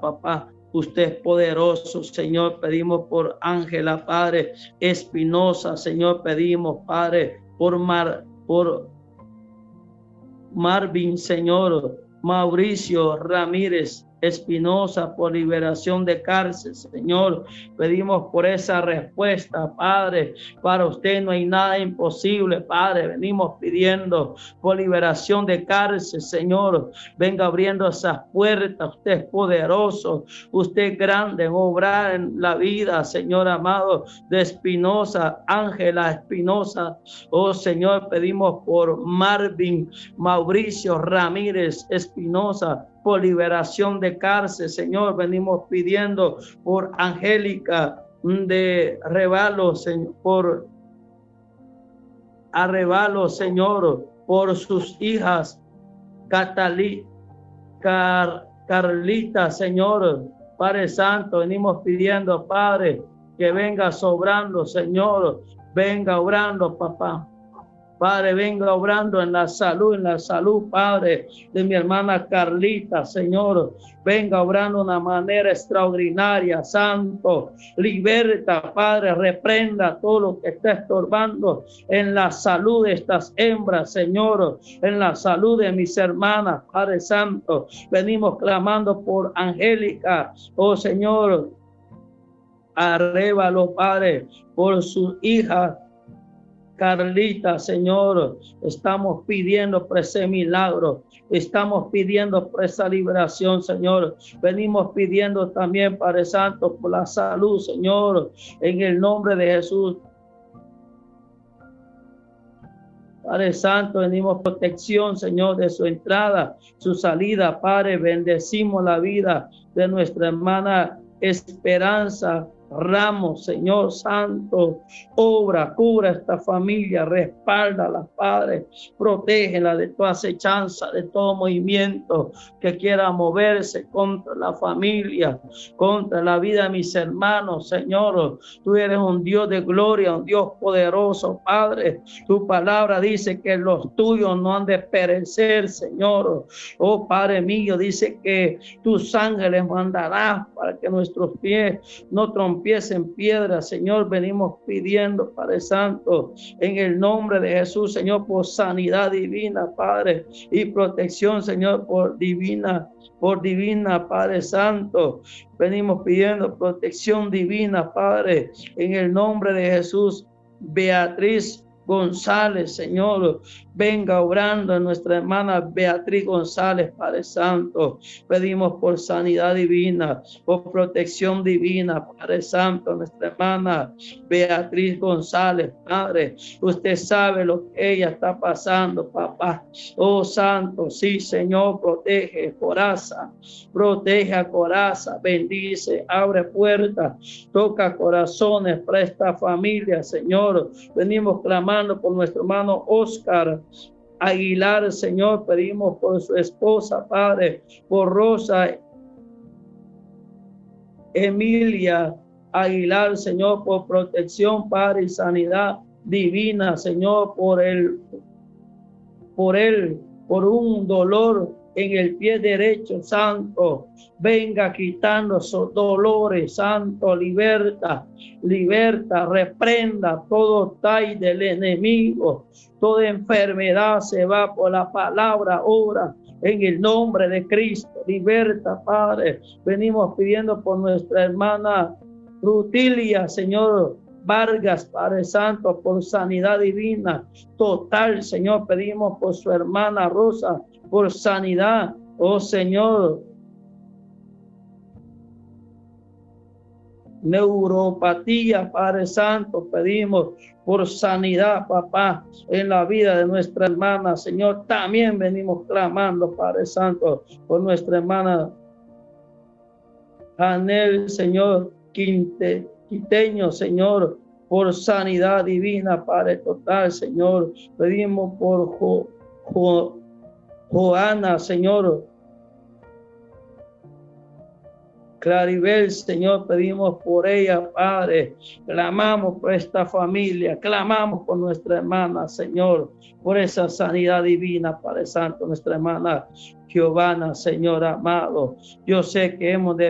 papá. Usted es poderoso, Señor. Pedimos por Ángela, Padre Espinosa, Señor. Pedimos, Padre, por Marvin, Señor. Mauricio Ramírez Espinosa, por liberación de cárcel, Señor. Pedimos por esa respuesta, Padre. Para usted no hay nada imposible, Padre. Venimos pidiendo por liberación de cárcel, Señor. Venga abriendo esas puertas. Usted es poderoso. Usted es grande en obrar en la vida, Señor amado, de Espinosa, Ángela Espinosa. Oh, Señor, pedimos por Marvin Mauricio Ramírez Espinosa, por liberación de cárcel, Señor. Venimos pidiendo por Angélica de Arevalo, Señor, por Arevalo, Señor, por sus hijas Carlita, Señor. Padre Santo, venimos pidiendo, Padre, que venga sobrando, Señor. Venga obrando, papá. Padre, venga obrando en la salud, Padre, de mi hermana Carlita, Señor. Venga obrando de una manera extraordinaria, Santo. Liberta, Padre, reprenda todo lo que está estorbando en la salud de estas hembras, Señor. En la salud de mis hermanas, Padre Santo. Venimos clamando por Angélica, oh Señor. Arrévalo, Padre, por sus hijas. Carlita, Señor, estamos pidiendo por ese milagro, estamos pidiendo por esa liberación, Señor. Venimos pidiendo también, Padre Santo, por la salud, Señor, en el nombre de Jesús. Padre Santo, venimos protección, Señor, de su entrada, su salida, Padre. Bendecimos la vida de nuestra hermana Esperanza Ramos, Señor Santo. Obra, cubra esta familia, respáldala, Padre. Protégela de toda acechanza, de todo movimiento que quiera moverse contra la familia, contra la vida de mis hermanos, Señor. Tú eres un Dios de gloria, un Dios poderoso, Padre. Tu palabra dice que los tuyos no han de perecer, Señor. Oh, Padre mío, dice que tus ángeles mandarás para que nuestros pies no trompiecen piedras, Señor. Venimos pidiendo, Padre Santo, en el nombre de Jesús, Señor, por sanidad divina, Padre, y protección, Señor, por divina, Padre Santo. Venimos pidiendo protección divina, Padre, en el nombre de Jesús. Beatriz González, Señor, venga obrando en nuestra hermana Beatriz González, Padre Santo. Pedimos por sanidad divina, por protección divina, Padre Santo, nuestra hermana Beatriz González, Padre. Usted sabe lo que ella está pasando, papá. Oh, Santo, sí, Señor, protege Coraza, protege a Coraza, bendice, abre puertas, toca corazones para esta familia, Señor. Venimos clamando por nuestro hermano Oscar Aguilar, Señor. Pedimos por su esposa, Padre, por Rosa Emilia Aguilar, Señor, por protección, Padre, y sanidad divina, Señor, por un dolor en el pie derecho, Santo. Venga quitando esos dolores, Santo. Liberta, reprenda todo tal del enemigo. Toda enfermedad se va por la palabra ahora, en el nombre de Cristo. Liberta, Padre. Venimos pidiendo por nuestra hermana Rutilia, Señor Vargas, Padre Santo, por sanidad divina total, Señor. Pedimos por su hermana Rosa, por sanidad, oh Señor. Neuropatía, Padre Santo, pedimos por sanidad, papá, en la vida de nuestra hermana, Señor. También venimos clamando, Padre Santo, por nuestra hermana Janel, Señor, Quiteño, Señor, por sanidad divina, Padre total, Señor. Pedimos por Joana, Señor. Claribel, Señor, pedimos por ella, Padre. Clamamos por esta familia, clamamos por nuestra hermana, Señor, por esa sanidad divina, Padre Santo, nuestra hermana Giovanna, Señor amado. Yo sé que hemos de